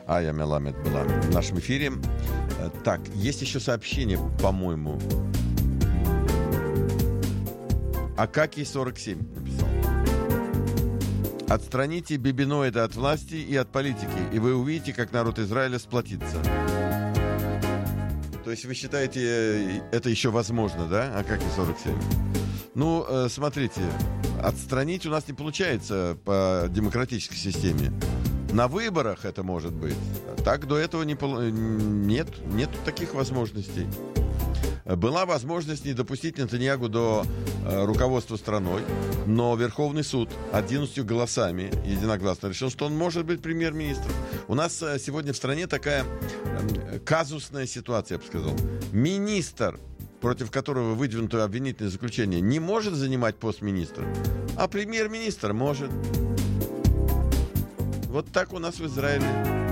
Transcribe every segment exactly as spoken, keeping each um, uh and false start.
Ая Меламед была в нашем эфире. Так, есть еще сообщение, по-моему. Акакий сорок семь написал. Отстраните бибиноида от власти и от политики, и вы увидите, как народ Израиля сплотится. То есть вы считаете, это еще возможно, да? Акакий сорок семь. Ну, э, смотрите, отстранить у нас не получается по демократической системе. На выборах это может быть. Так до этого не, нет, нет таких возможностей. Была возможность не допустить Нетаньяху до э, руководства страной, но Верховный суд одиннадцатью голосами единогласно решил, что он может быть премьер-министром. У нас э, сегодня в стране такая э, казусная ситуация, я бы сказал. Министр, против которого выдвинуто обвинительное заключение, не может занимать пост министра, а премьер-министр может. Вот так у нас в Израиле.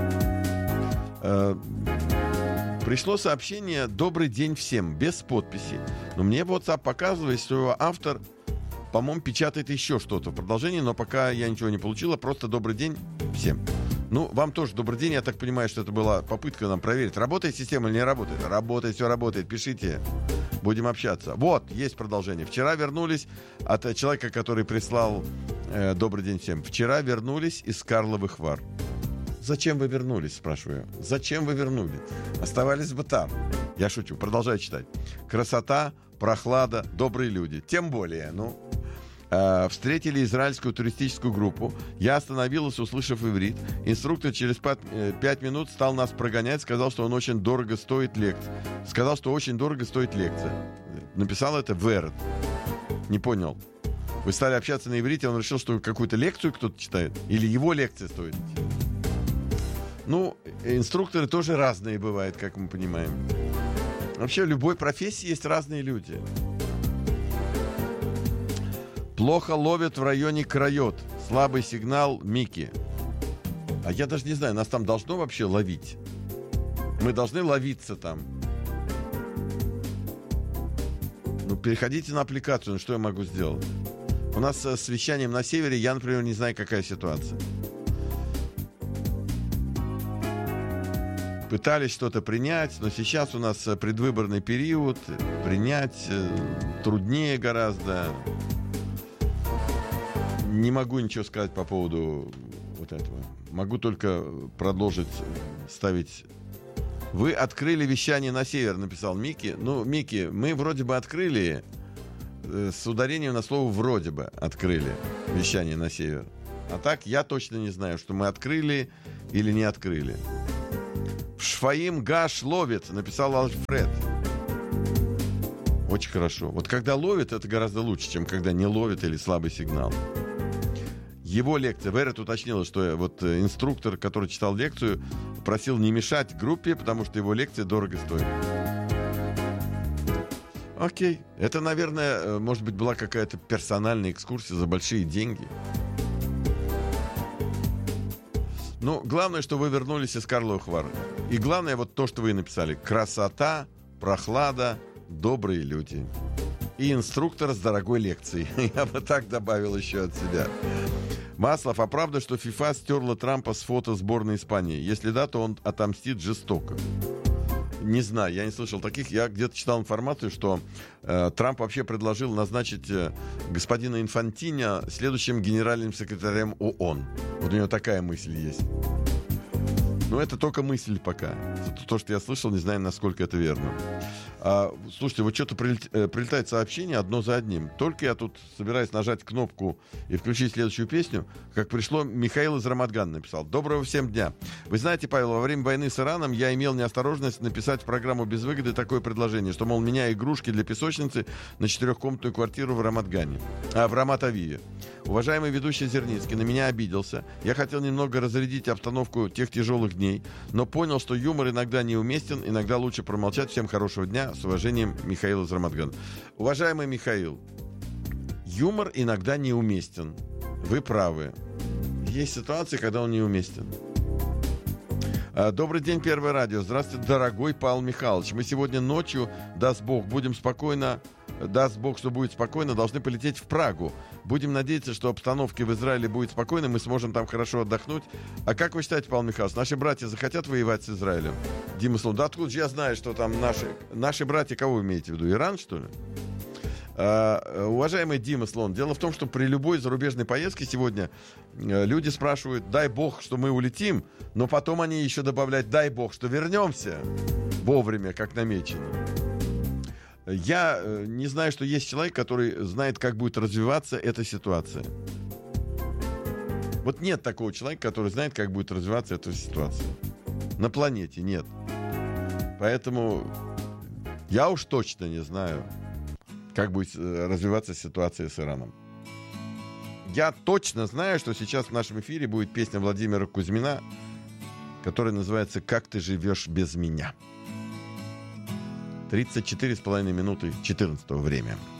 Э, Пришло сообщение «Добрый день всем», без подписи. Но мне WhatsApp показывает, что автор, по-моему, печатает еще что-то в продолжении, но пока я ничего не получила, просто «Добрый день всем». Ну, вам тоже добрый день. Я так понимаю, что это была попытка нам проверить, работает система или не работает. Работает, все работает. Пишите. Будем общаться. Вот, есть продолжение. Вчера вернулись от человека, который прислал э, «Добрый день всем». Вчера вернулись из Карловых Вар. Зачем вы вернулись, спрашиваю. Зачем вы вернулись? Оставались бы там. Я шучу, продолжаю читать. Красота, прохлада, добрые люди. Тем более, ну... Э, встретили израильскую туристическую группу. Я остановилась, услышав иврит. Инструктор через пять минут стал нас прогонять. Сказал, что он очень дорого стоит лекция. Сказал, что очень дорого стоит лекция. Написал это Верд. Не понял. Вы стали общаться на иврите, он решил, что какую-то лекцию кто-то читает? Или его лекция стоит? Ну, инструкторы тоже разные бывают, как мы понимаем. Вообще, в любой профессии есть разные люди. Плохо ловят в районе Крайот. Слабый сигнал Мики. А я даже не знаю, нас там должно вообще ловить? Мы должны ловиться там. Ну, переходите на аппликацию, ну что я могу сделать? У нас с вещанием на севере, я, например, не знаю, какая ситуация. Пытались что-то принять, но сейчас у нас предвыборный период. Принять труднее гораздо. Не могу ничего сказать по поводу вот этого. Могу только продолжить ставить... Вы открыли вещание на север, написал Микки. Ну, Микки, мы вроде бы открыли, с ударением на слово «вроде бы» открыли вещание на север. А так я точно не знаю, что мы открыли или не открыли. Шфаим Гаш ловит, написал Альфред. Очень хорошо. Вот когда ловит, это гораздо лучше, чем когда не ловит или слабый сигнал. Его лекция. Верет уточнила, что вот инструктор, который читал лекцию, просил не мешать группе, потому что его лекция дорого стоит. Окей. Это, наверное, может быть, была какая-то персональная экскурсия за большие деньги. Ну, главное, что вы вернулись из Карловых Вар. И главное, вот то, что вы написали. Красота, прохлада, добрые люди. И инструктор с дорогой лекцией. Я бы так добавил еще от себя. Маслов, а правда, что ФИФА стерла Трампа с фото сборной Испании? Если да, то он отомстит жестоко. Не знаю, я не слышал таких. Я где-то читал информацию, что э, Трамп вообще предложил назначить э, господина Инфантино следующим генеральным секретарем ООН. Вот у него такая мысль есть. Но это только мысль пока. Это то, что я слышал, не знаю, насколько это верно. А, слушайте, вот что-то прилет, прилетает сообщение одно за одним. Только я тут собираюсь нажать кнопку и включить следующую песню, как пришло, Михаил из Рамадгана написал. Доброго всем дня. Вы знаете, Павел, во время войны с Ираном я имел неосторожность написать в программу «Без выгоды» такое предложение, что, мол, меня игрушки для песочницы на четырехкомнатную квартиру в Рамадгане, а в Рамат-Авиве. Уважаемый ведущий Зерницкий на меня обиделся. Я хотел немного разрядить обстановку тех тяжелых дней, но понял, что юмор иногда неуместен, иногда лучше промолчать. Всем хорошего дня. С уважением, Михаил из Рамадгана. Уважаемый Михаил, юмор иногда неуместен. Вы правы. Есть ситуации, когда он неуместен. Добрый день, Первое радио. Здравствуйте, дорогой Павел Михайлович. Мы сегодня ночью, даст Бог, будем спокойно даст Бог, что будет спокойно, должны полететь в Прагу. Будем надеяться, что обстановка в Израиле будет спокойной, мы сможем там хорошо отдохнуть. А как вы считаете, Павел Михайлович, наши братья захотят воевать с Израилем? Дима Слон, да откуда же я знаю, что там наши... Наши братья, кого вы имеете в виду? Иран, что ли? Uh, уважаемый Дима Слон, дело в том, что при любой зарубежной поездке сегодня uh, люди спрашивают, дай бог, что мы улетим, но потом они еще добавляют, дай бог, что вернемся вовремя, как намечено. Я uh, не знаю, что есть человек, который знает, как будет развиваться эта ситуация. Вот нет такого человека, который знает, как будет развиваться эта ситуация. На планете нет. Поэтому я уж точно не знаю, как будет развиваться ситуация с Ираном. Я точно знаю, что сейчас в нашем эфире будет песня Владимира Кузьмина, которая называется «Как ты живешь без меня». тридцать четыре с половиной минуты четырнадцатого время.